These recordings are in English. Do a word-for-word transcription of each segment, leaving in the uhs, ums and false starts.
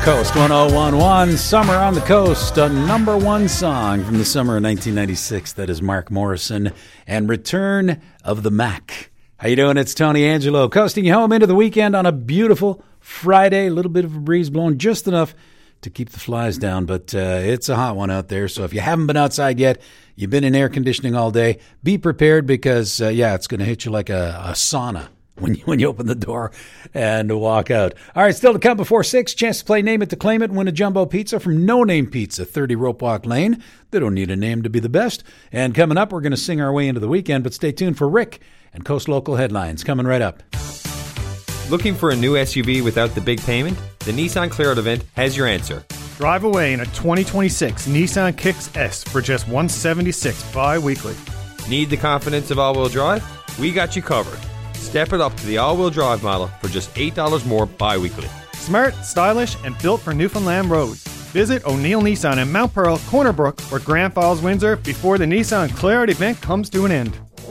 Coast one oh one point one, Summer on the Coast, a number one song from the summer of nineteen ninety-six. That is Mark Morrison and Return of the Mac. How you doing? It's Tony Angelo, coasting you home into the weekend on a beautiful Friday. A little bit of a breeze blowing, just enough to keep the flies down, but uh, it's a hot one out there. So if you haven't been outside yet, you've been in air conditioning all day, be prepared because, uh, yeah, it's going to hit you like a, a sauna when you, when you open the door and walk out. All right, still to come before six, chance to play Name It to Claim It, win a jumbo pizza from No Name Pizza, thirty Rope Walk Lane. They don't need a name to be the best. And coming up, we're going to sing our way into the weekend, but stay tuned for Rick and Coast Local Headlines coming right up. Looking for a new S U V without the big payment? The Nissan Clear Out event has your answer. Drive away in a twenty twenty-six Nissan Kicks S for just one hundred seventy-six dollars bi-weekly. Need the confidence of all-wheel drive? We got you covered. Step it up to the all-wheel drive model for just eight dollars more bi-weekly. Smart, stylish, and built for Newfoundland roads. Visit O'Neill Nissan in Mount Pearl, Corner Brook, or Grand Falls, Windsor before the Nissan Clear Out event comes to an end.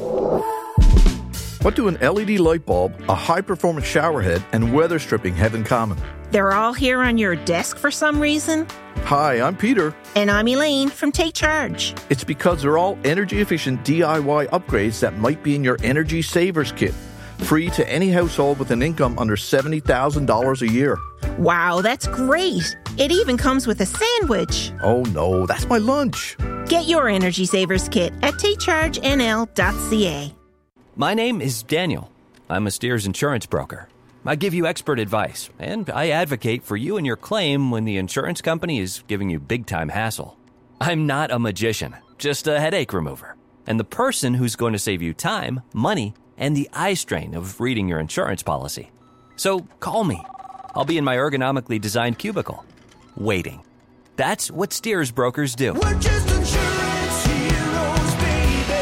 What do an L E D light bulb, a high-performance shower head, and weather stripping have in common? They're all here on your desk for some reason. Hi, I'm Peter. And I'm Elaine from Take Charge. It's because they're all energy-efficient D I Y upgrades that might be in your Energy Savers Kit. Free to any household with an income under seventy thousand dollars a year. Wow, that's great. It even comes with a sandwich. Oh no, that's my lunch. Get your Energy Savers Kit at take charge n l dot c a. My name is Daniel. I'm a Steers insurance broker. I give you expert advice, and I advocate for you and your claim when the insurance company is giving you big-time hassle. I'm not a magician, just a headache remover, and the person who's going to save you time, money, and the eye strain of reading your insurance policy. So call me. I'll be in my ergonomically designed cubicle, waiting. That's what Steers brokers do. We're just insurance heroes, baby.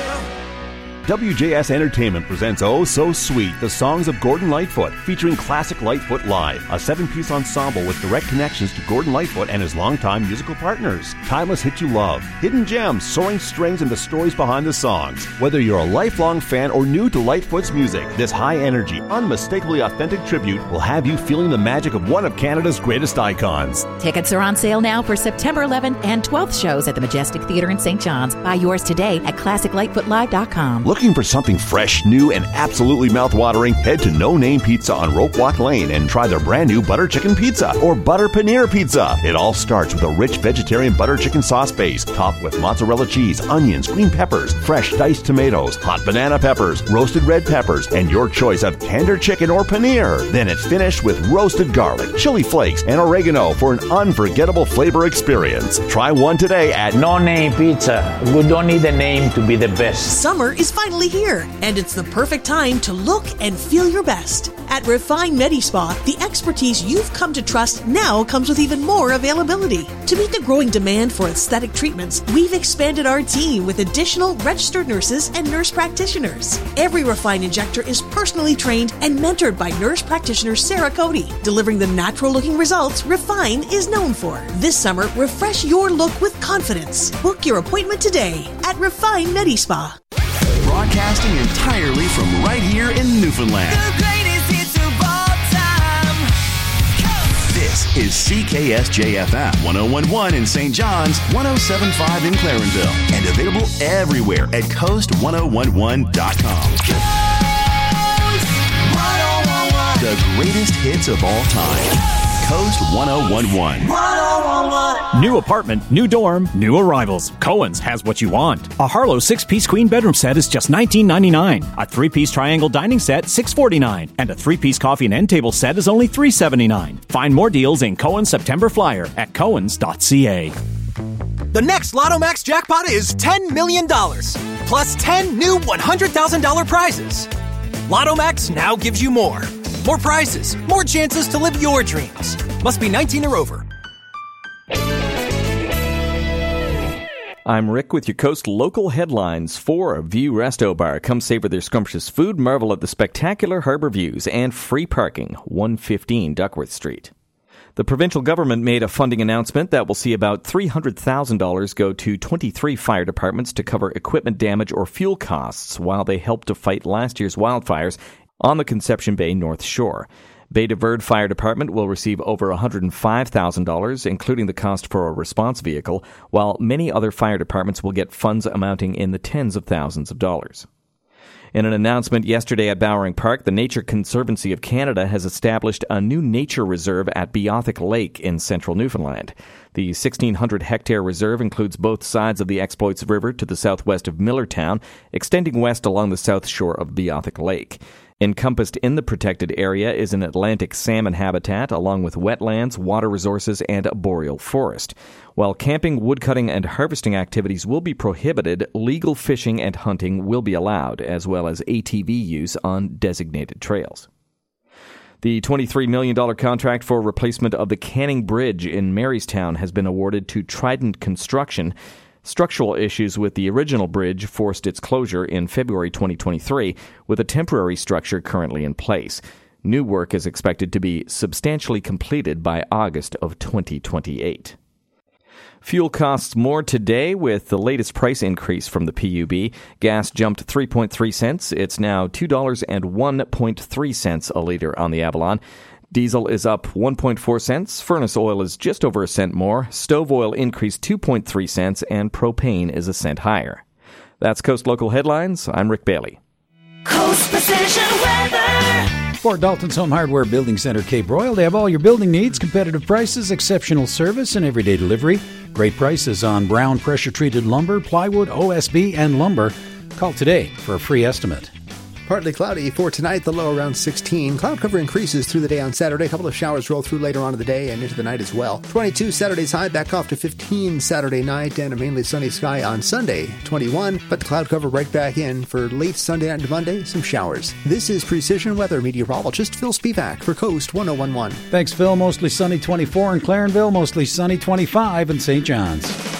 W J S Entertainment presents Oh So Sweet, the songs of Gordon Lightfoot, featuring classic Lightfoot Live, a seven-piece ensemble with direct connections to Gordon Lightfoot and his longtime musical partners. Timeless hits you love, hidden gems, soaring strings, and the stories behind the songs. Whether you're a lifelong fan or new to Lightfoot's music, this high-energy, unmistakably authentic tribute will have you feeling the magic of one of Canada's greatest icons. Tickets are on sale now for September eleventh and twelfth shows at the Majestic Theatre in Saint John's. Buy yours today at classic lightfoot live dot com. Looking for something fresh, new, and absolutely mouth-watering? Head to No Name Pizza on Rope Walk Lane and try their brand new butter chicken pizza or butter paneer pizza. It all starts with a rich vegetarian butter chicken sauce base, topped with mozzarella cheese, onions, green peppers, fresh diced tomatoes, hot banana peppers, roasted red peppers, and your choice of tender chicken or paneer. Then it's finished with roasted garlic, chili flakes, and oregano for an unforgettable flavor experience. Try one today at No Name Pizza. We don't need a name to be the best. Summer is finally here, and it's the perfect time to look and feel your best. At Refine MediSpa, the expertise you've come to trust now comes with even more availability. To meet the growing demand for aesthetic treatments, we've expanded our team with additional registered nurses and nurse practitioners. Every Refine injector is personally trained and mentored by nurse practitioner Sarah Cody, delivering the natural-looking results Refine is known for. This summer, refresh your look with confidence. Book your appointment today at Refine MediSpa. Broadcasting entirely from right here in Newfoundland. The greatest hits of all time. Coast. This is C K S J F M one oh one point one in Saint John's, one oh seven point five in Clarenville, and available everywhere at coast ten eleven dot com. Coast one oh one one. The greatest hits of all time. Coast ten eleven. one oh one one. New apartment, new dorm, new arrivals. Cohen's has what you want. A Harlow six-piece queen bedroom set is just nineteen ninety-nine. A three-piece triangle dining set, six forty-nine. And a three-piece coffee and end table set is only three seventy-nine. Find more deals in Cohen's September Flyer at cohens dot c a. The next Lotto Max jackpot is ten million dollars, plus ten new one hundred thousand dollars prizes. Lotto Max now gives you more. More prizes, more chances to live your dreams. Must be nineteen or over. I'm Rick with your Coast Local Headlines. For View Resto Bar. Come savor their scrumptious food, marvel at the spectacular harbor views, and free parking, one fifteen Duckworth Street. The provincial government made a funding announcement that will see about three hundred thousand dollars go to twenty-three fire departments to cover equipment damage or fuel costs while they help to fight last year's wildfires on the Conception Bay North Shore. Bay de Verde Fire Department will receive over one hundred five thousand dollars, including the cost for a response vehicle, while many other fire departments will get funds amounting in the tens of thousands of dollars. In an announcement yesterday at Bowering Park, the Nature Conservancy of Canada has established a new nature reserve at Beothic Lake in central Newfoundland. The sixteen hundred hectare reserve includes both sides of the Exploits River to the southwest of Millertown, extending west along the south shore of Beothic Lake. Encompassed in the protected area is an Atlantic salmon habitat, along with wetlands, water resources, and a boreal forest. While camping, woodcutting, and harvesting activities will be prohibited, legal fishing and hunting will be allowed, as well as A T V use on designated trails. The twenty-three million dollars contract for replacement of the Canning Bridge in Marystown has been awarded to Trident Construction. Structural issues with the original bridge forced its closure in February twenty twenty-three, with a temporary structure currently in place. New work is expected to be substantially completed by August of twenty twenty-eight. Fuel costs more today with the latest price increase from the P U B. Gas jumped three point three cents. It's now two dollars and one point three cents a liter on the Avalon. Diesel is up one point four cents, furnace oil is just over a cent more, stove oil increased two point three cents, and propane is a cent higher. That's Coast Local Headlines. I'm Rick Bailey. Coast Precision Weather. For Dalton's Home Hardware Building Center, Cape Royal, they have all your building needs, competitive prices, exceptional service, and everyday delivery. Great prices on brown pressure-treated lumber, plywood, O S B, and lumber. Call today for a free estimate. Partly cloudy for tonight, the low around sixteen. Cloud cover increases through the day on Saturday. A couple of showers roll through later on in the day and into the night as well. twenty-two Saturday's high, back off to fifteen Saturday night, and a mainly sunny sky on Sunday, twenty-one. But the cloud cover right back in for late Sunday night into Monday, some showers. This is Precision Weather meteorologist Phil Spivak for Coast one oh one point one. Thanks, Phil. Mostly sunny twenty-four in Clarenville, mostly sunny twenty-five in Saint John's.